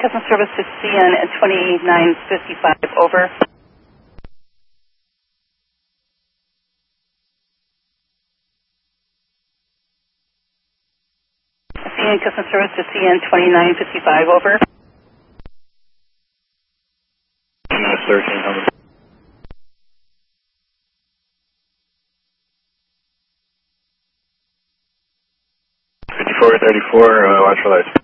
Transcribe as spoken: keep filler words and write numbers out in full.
customer service to C N at twenty-nine fifty-five, over. C N customer service to C N twenty-nine fifty-five, over. thirteen hundred. fifty-four thirty-four, uh, watch for lights.